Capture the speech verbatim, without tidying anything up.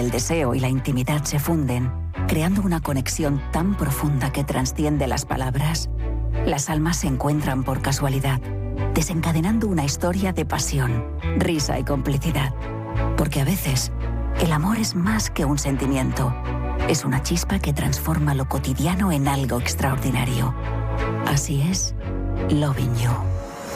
el deseo y la intimidad se funden, creando una conexión tan profunda que trasciende las palabras. Las almas se encuentran por casualidad, desencadenando una historia de pasión, risa y complicidad. Porque a veces, el amor es más que un sentimiento. Es una chispa que transforma lo cotidiano en algo extraordinario. Así es, Loving You.